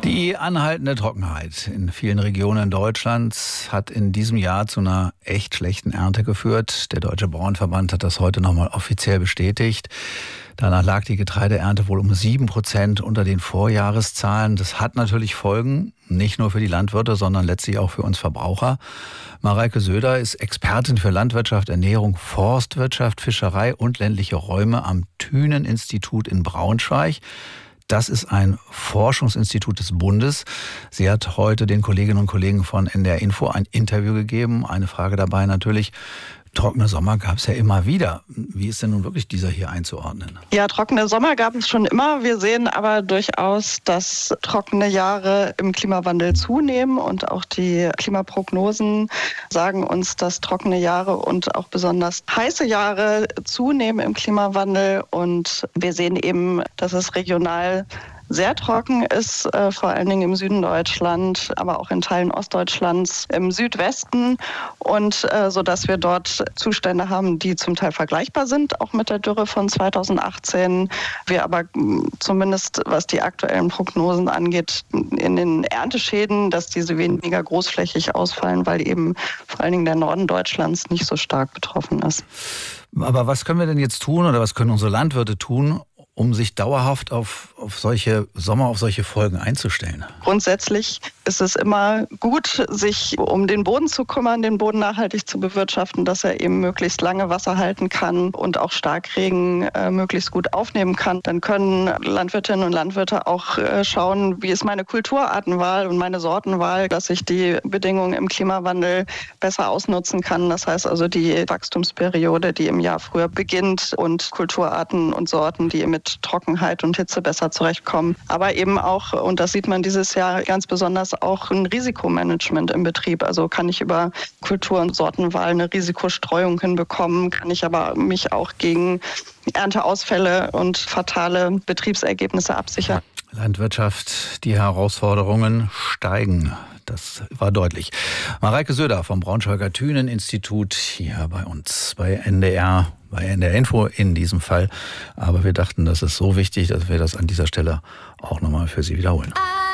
Die anhaltende Trockenheit in vielen Regionen Deutschlands hat in diesem Jahr zu einer echt schlechten Ernte geführt. Der Deutsche Bauernverband hat das heute nochmal offiziell bestätigt. Danach lag die Getreideernte wohl um 7% unter den Vorjahreszahlen. Das hat natürlich Folgen, nicht nur für die Landwirte, sondern letztlich auch für uns Verbraucher. Mareike Söder ist Expertin für Landwirtschaft, Ernährung, Forstwirtschaft, Fischerei und ländliche Räume am Thünen-Institut in Braunschweig. Das ist ein Forschungsinstitut des Bundes. Sie hat heute den Kolleginnen und Kollegen von NDR Info ein Interview gegeben. Eine Frage dabei natürlich: Trockene Sommer gab es ja immer wieder. Wie ist denn nun wirklich dieser hier einzuordnen? Ja, trockene Sommer gab es schon immer. Wir sehen aber durchaus, dass trockene Jahre im Klimawandel zunehmen. Und auch die Klimaprognosen sagen uns, dass trockene Jahre und auch besonders heiße Jahre zunehmen im Klimawandel. Und wir sehen eben, dass es regional sehr trocken ist, vor allen Dingen im Süden Deutschlands, aber auch in Teilen Ostdeutschlands, im Südwesten, und so dass wir dort Zustände haben, die zum Teil vergleichbar sind, auch mit der Dürre von 2018. Wir aber zumindest, was die aktuellen Prognosen angeht, in den Ernteschäden, dass diese weniger großflächig ausfallen, weil eben vor allen Dingen der Norden Deutschlands nicht so stark betroffen ist. Aber was können wir denn jetzt tun oder was können unsere Landwirte tun, um sich dauerhaft auf solche Sommer, auf solche Folgen einzustellen? Grundsätzlich ist es immer gut, sich um den Boden zu kümmern, den Boden nachhaltig zu bewirtschaften, dass er eben möglichst lange Wasser halten kann und auch Starkregen möglichst gut aufnehmen kann. Dann können Landwirtinnen und Landwirte auch schauen, wie ist meine Kulturartenwahl und meine Sortenwahl, dass ich die Bedingungen im Klimawandel besser ausnutzen kann. Das heißt also die Wachstumsperiode, die im Jahr früher beginnt, und Kulturarten und Sorten, die mit Trockenheit und Hitze besser zurechtkommen. Aber eben auch, und das sieht man dieses Jahr ganz besonders, auch ein Risikomanagement im Betrieb. Also kann ich über Kultur- und Sortenwahl eine Risikostreuung hinbekommen, kann ich aber mich auch gegen Ernteausfälle und fatale Betriebsergebnisse absichern. Landwirtschaft, die Herausforderungen steigen. Das war deutlich. Mareike Söder vom Braunschweiger Thünen-Institut hier bei uns, bei NDR Info in diesem Fall. Aber wir dachten, das ist so wichtig, dass wir das an dieser Stelle auch nochmal für Sie wiederholen.